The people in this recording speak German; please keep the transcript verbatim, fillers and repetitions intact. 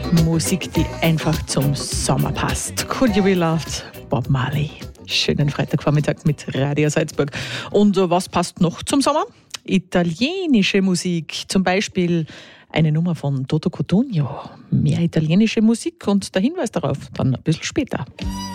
Musik, die einfach zum Sommer passt. Could You Be Loved? Bob Marley. Schönen Freitagvormittag mit Radio Salzburg. Und was passt noch zum Sommer? Italienische Musik, zum Beispiel eine Nummer von Toto Cutugno. Mehr italienische Musik und der Hinweis darauf dann ein bisschen später.